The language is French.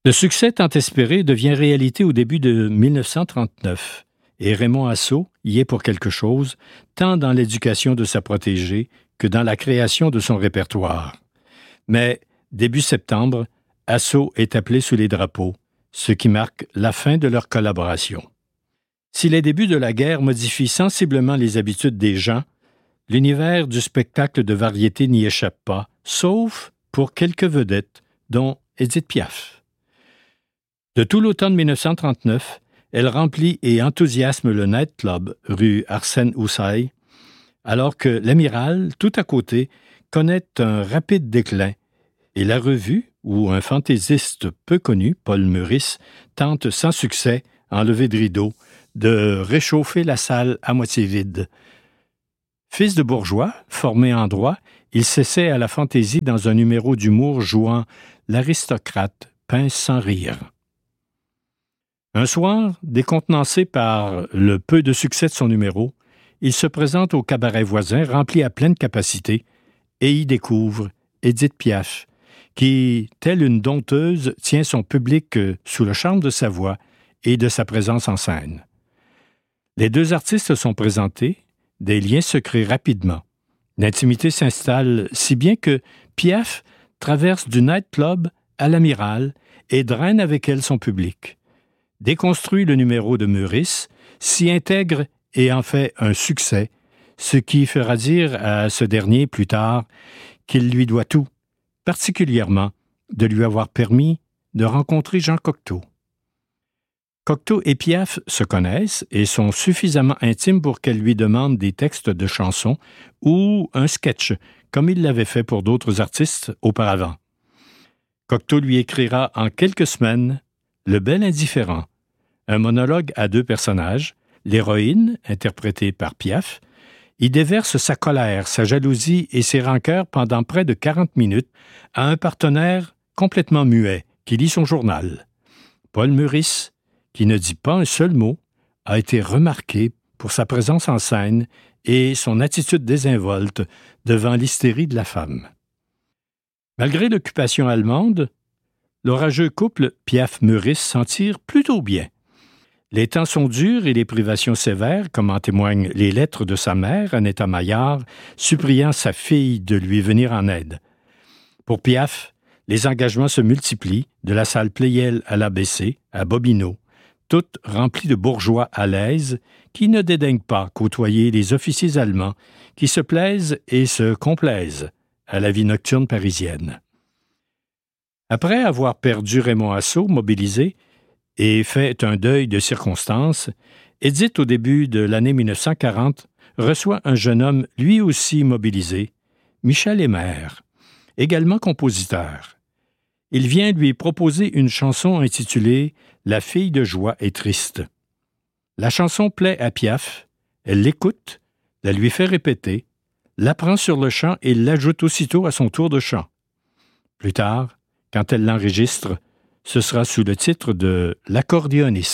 Le succès tant espéré devient réalité au début de 1939 et Raymond Assaut y est pour quelque chose, tant dans l'éducation de sa protégée que dans la création de son répertoire. Mais, début septembre, Assaut est appelé sous les drapeaux, ce qui marque la fin de leur collaboration. Si les débuts de la guerre modifient sensiblement les habitudes des gens, l'univers du spectacle de variété n'y échappe pas, sauf pour quelques vedettes, dont Édith Piaf. De tout l'automne 1939, elle remplit et enthousiasme le Night Club, rue Arsène-Houssaye, alors que l'Amiral, tout à côté, connaît un rapide déclin, et la revue, où un fantaisiste peu connu, Paul Meurice, tente sans succès, en levée de rideau, de réchauffer la salle à moitié vide. Fils de bourgeois, formé en droit, il s'essaie à la fantaisie dans un numéro d'humour jouant l'aristocrate pince sans rire. Un soir, décontenancé par le peu de succès de son numéro, il se présente au cabaret voisin rempli à pleine capacité et y découvre Édith Piaf, qui, telle une dompteuse, tient son public sous le charme de sa voix et de sa présence en scène. Les deux artistes sont présentés, des liens se créent rapidement. L'intimité s'installe si bien que Piaf traverse du night-club à l'Amiral et draine avec elle son public. Déconstruit le numéro de Meurice, s'y intègre et en fait un succès, ce qui fera dire à ce dernier plus tard qu'il lui doit tout, particulièrement de lui avoir permis de rencontrer Jean Cocteau. Cocteau et Piaf se connaissent et sont suffisamment intimes pour qu'elle lui demande des textes de chansons ou un sketch, comme il l'avait fait pour d'autres artistes auparavant. Cocteau lui écrira en quelques semaines Le Bel Indifférent, un monologue à deux personnages, l'héroïne, interprétée par Piaf, y déverse sa colère, sa jalousie et ses rancœurs pendant près de 40 minutes à un partenaire complètement muet qui lit son journal. Paul Meurice, qui ne dit pas un seul mot, a été remarqué pour sa présence en scène et son attitude désinvolte devant l'hystérie de la femme. Malgré l'occupation allemande, l'orageux couple Piaf-Meurice s'en tire plutôt bien. Les temps sont durs et les privations sévères, comme en témoignent les lettres de sa mère, Annetta Maillard, suppliant sa fille de lui venir en aide. Pour Piaf, les engagements se multiplient, de la salle Pleyel à l'ABC, à Bobino, toutes remplies de bourgeois à l'aise qui ne dédaignent pas côtoyer les officiers allemands qui se plaisent et se complaisent à la vie nocturne parisienne. Après avoir perdu Raymond Assaut, mobilisé, et fait un deuil de circonstances, Édith, au début de l'année 1940, reçoit un jeune homme lui aussi mobilisé, Michel Aymert, également compositeur. Il vient lui proposer une chanson intitulée « La fille de joie est triste ». La chanson plaît à Piaf, elle l'écoute, la lui fait répéter, l'apprend sur le chant et l'ajoute aussitôt à son tour de chant. Plus tard, quand elle l'enregistre, ce sera sous le titre de « L'accordéoniste ».